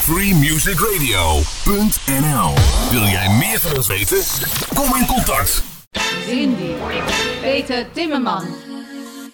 freemusicradio.nl. Wil jij meer van ons weten? Kom in contact. Cindy, Peter Timmerman,